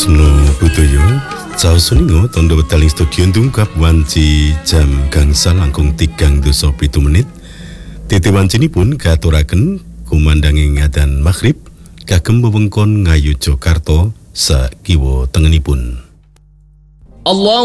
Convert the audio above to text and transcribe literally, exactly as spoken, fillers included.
Tresno Budaya Saos Suningo tondo wekdal studio ndungkap wanci jam gangsal langkung tigang doso pitu menit. Titi wancinipun katuraken kumandanging adzan maghrib kagem wewengkon Ngayu Jakarta sakiwa tengenipun. Allah